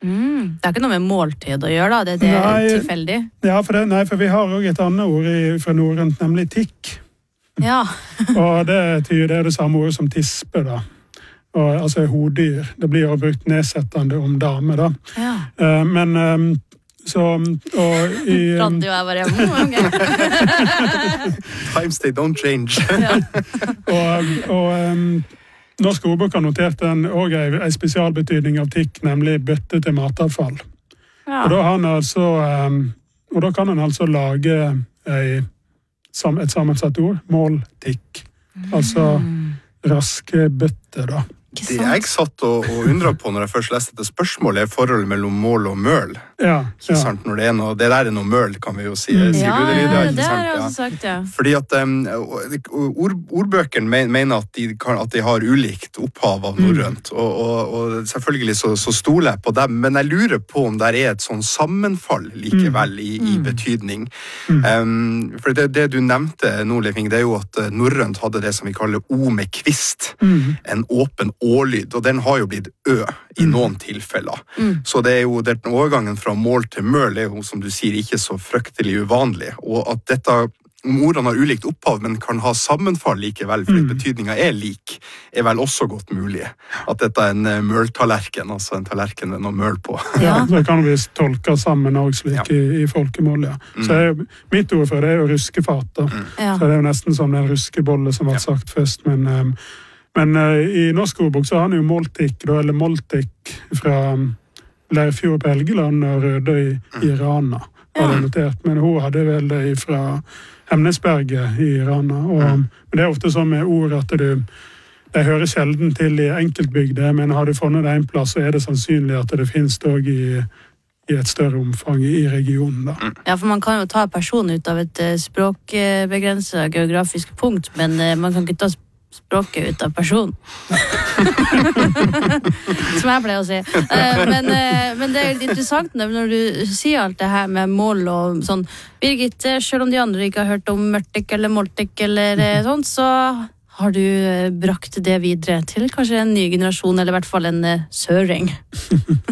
Det ikke noe med måltid å gjøre da, det tilfeldig? Ja, for vi har også et annet ord fra norrønt, nemlig tikk. Ja. Og det er det samme ordet som tispe da. Og, altså hodyr. Det blir jo brukt nedsettende om dame da. Ja. Men så og i Radio er bare Times they don't change. og Norsk ordbok har notert en spesialbetydning av tikk, nemlig bøtte til matavfall. Ja. Og da kan en altså lage et sammensatt ord, måltikk. Altså raske bøtte da. Det jeg satt og undret på når jeg først leste dette spørsmålet, forholdet mellom mål og møl. Ja. Ikke sant? Når det der er noe møl, kan vi jo si. Ja, det har jeg også sagt, ja. Fordi at ordbøkene mener at de har ulikt opphav av norrønt, og selvfølgelig så stoler jeg på dem, men jeg lurer på om det er et sånn sammenfall likevel i betydning. For det du nevnte nå, Leifing, det er jo at norrønt hadde det som vi kaller o med kvist, en åpen ålyd, og den har jo blitt ø i noen tilfeller. Så det er jo den overgangen fra mål til møl er jo, som du sier, ikke så fryktelig uvanlig. Og at ordene har ulikt opphav, men kan ha sammenfall likevel, fordi betydningen er lik, er vel også godt mulig. At dette er en møltallerken, altså en tallerken med noe møl på. Ja, det kan vi tolke sammen også slik i folkemål, ja. Så mitt ord for det er jo ruskefat, da. Så det er jo nesten som den ruskebolle som var sagt først, men i norsk ordbok så har han jo måltikk, eller måltikk fra Leirfjord på Helgeland og Rødøy i Rana, har det notert. Men hun hadde vel det fra Hemnesberget i Rana. Men det er ofte sånn med ord at det hører sjelden til i enkeltbygder, men har du funnet det en plass, så er det sannsynlig at det finnes det også i et større omfang i regionen da. Ja, for man kan jo ta person ut av et språkbegrenset geografisk punkt, men man kan ikke ta språket ut av person. Som jeg pleier å si. Men det er litt interessant når du sier alt det her med mål og sånn. Birgit, selv om de andre ikke har hørt om mørtik eller måltik eller sånn, så har du brakt det videre til kanskje en ny generasjon, eller i hvert fall en søring.